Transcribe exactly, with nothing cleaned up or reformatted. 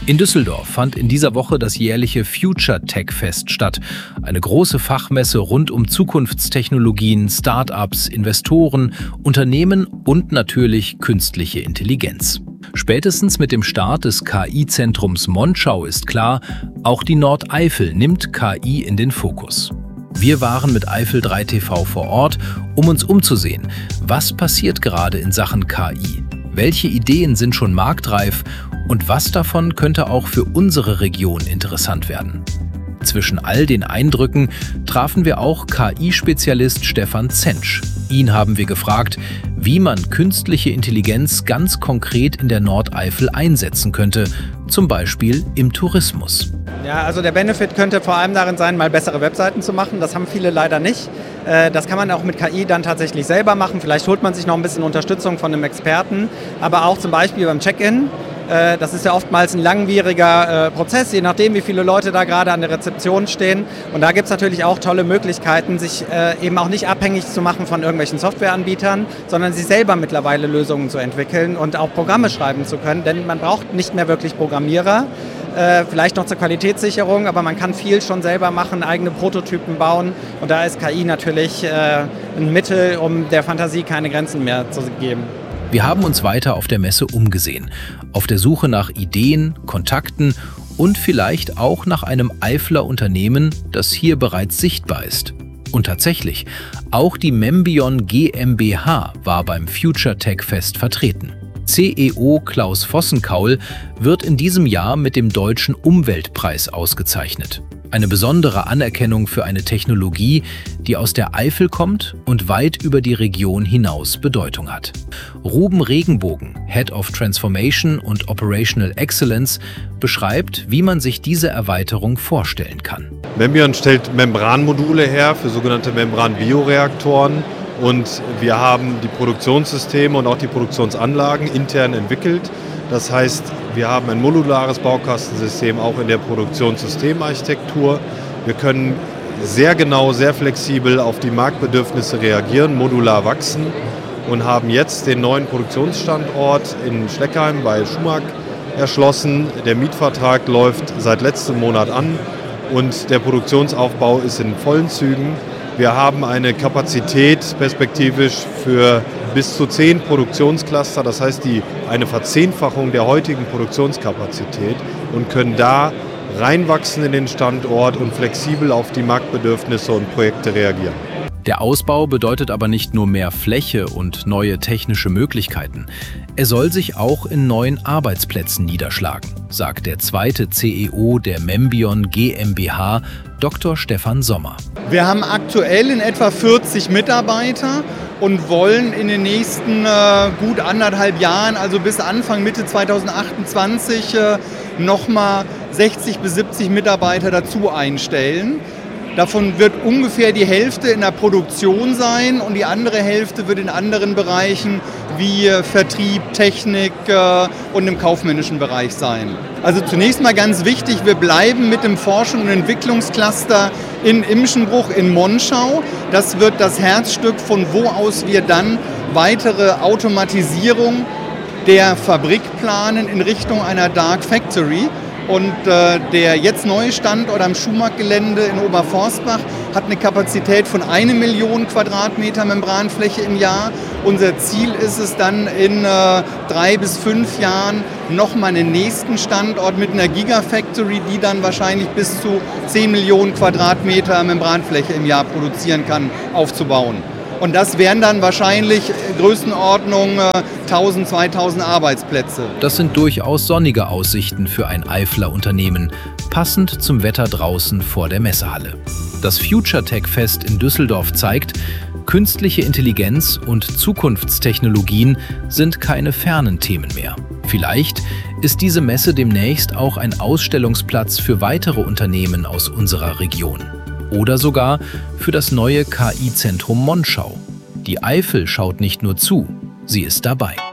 In Düsseldorf fand in dieser Woche das jährliche Future Tech Fest statt. Eine große Fachmesse rund um Zukunftstechnologien, Start-ups, Investoren, Unternehmen und natürlich künstliche Intelligenz. Spätestens mit dem Start des K I-Zentrums Monschau ist klar, auch die Nordeifel nimmt K I in den Fokus. Wir waren mit Eifel drei T V vor Ort, um uns umzusehen. Was passiert gerade in Sachen K I? Welche Ideen sind schon marktreif und was davon könnte auch für unsere Region interessant werden? Zwischen all den Eindrücken trafen wir auch K I-Spezialist Stefan Zentsch. Ihn haben wir gefragt, wie man künstliche Intelligenz ganz konkret in der Nordeifel einsetzen könnte, zum Beispiel im Tourismus. Ja, also der Benefit könnte vor allem darin sein, mal bessere Webseiten zu machen. Das haben viele leider nicht. Das kann man auch mit K I dann tatsächlich selber machen. Vielleicht holt man sich noch ein bisschen Unterstützung von einem Experten, aber auch zum Beispiel beim Check-in. Das ist ja oftmals ein langwieriger Prozess, je nachdem, wie viele Leute da gerade an der Rezeption stehen. Und da gibt es natürlich auch tolle Möglichkeiten, sich eben auch nicht abhängig zu machen von irgendwelchen Softwareanbietern, sondern sich selber mittlerweile Lösungen zu entwickeln und auch Programme schreiben zu können. Denn man braucht nicht mehr wirklich Programmierer, vielleicht noch zur Qualitätssicherung, aber man kann viel schon selber machen, eigene Prototypen bauen. Und da ist K I natürlich ein Mittel, um der Fantasie keine Grenzen mehr zu geben. Wir haben uns weiter auf der Messe umgesehen, auf der Suche nach Ideen, Kontakten und vielleicht auch nach einem Eifler Unternehmen, das hier bereits sichtbar ist. Und tatsächlich, auch die Membion GmbH war beim Future Tech Fest vertreten. C E O Klaus Vossenkaul wird in diesem Jahr mit dem Deutschen Umweltpreis ausgezeichnet. Eine besondere Anerkennung für eine Technologie, die aus der Eifel kommt und weit über die Region hinaus Bedeutung hat. Ruben Regenbogen, Head of Transformation und Operational Excellence, beschreibt, wie man sich diese Erweiterung vorstellen kann. Membion stellt Membranmodule her für sogenannte Membran-Bioreaktoren und wir haben die Produktionssysteme und auch die Produktionsanlagen intern entwickelt. Das heißt, wir haben ein modulares Baukastensystem auch in der Produktionssystemarchitektur. Wir können sehr genau, sehr flexibel auf die Marktbedürfnisse reagieren, modular wachsen und haben jetzt den neuen Produktionsstandort in Schleckheim bei Schumack erschlossen. Der Mietvertrag läuft seit letztem Monat an und der Produktionsaufbau ist in vollen Zügen. Wir haben eine Kapazität perspektivisch für bis zu zehn Produktionscluster, das heißt die, eine Verzehnfachung der heutigen Produktionskapazität und können da reinwachsen in den Standort und flexibel auf die Marktbedürfnisse und Projekte reagieren. Der Ausbau bedeutet aber nicht nur mehr Fläche und neue technische Möglichkeiten. Er soll sich auch in neuen Arbeitsplätzen niederschlagen, sagt der zweite C E O der Membion GmbH, Doktor Stefan Sommer. Wir haben aktuell in etwa vierzig Mitarbeiter und wollen in den nächsten äh, gut anderthalb Jahren, also bis Anfang Mitte zweitausendachtundzwanzig, äh, nochmal sechzig bis siebzig Mitarbeiter dazu einstellen. Davon wird ungefähr die Hälfte in der Produktion sein und die andere Hälfte wird in anderen Bereichen wie Vertrieb, Technik äh, und im kaufmännischen Bereich sein. Also zunächst mal ganz wichtig, wir bleiben mit dem Forschung- und Entwicklungscluster in Imschenbruch in Monschau. Das wird das Herzstück, von wo aus wir dann weitere Automatisierung der Fabrik planen in Richtung einer Dark Factory. Und äh, der jetzt neue Standort am Schumack-Gelände in Oberforstbach hat eine Kapazität von eine Million Quadratmeter Membranfläche im Jahr. Unser Ziel ist es dann in äh, drei bis fünf Jahren nochmal einen nächsten Standort mit einer Gigafactory, die dann wahrscheinlich bis zu zehn Millionen Quadratmeter Membranfläche im Jahr produzieren kann, aufzubauen. Und das wären dann wahrscheinlich Größenordnung äh, tausend, zweitausend Arbeitsplätze. Das sind durchaus sonnige Aussichten für ein Eifler Unternehmen, passend zum Wetter draußen vor der Messehalle. Das Future Tech Fest in Düsseldorf zeigt, künstliche Intelligenz und Zukunftstechnologien sind keine fernen Themen mehr. Vielleicht ist diese Messe demnächst auch ein Ausstellungsplatz für weitere Unternehmen aus unserer Region. Oder sogar für das neue K I-Zentrum Monschau. Die Eifel schaut nicht nur zu, sie ist dabei.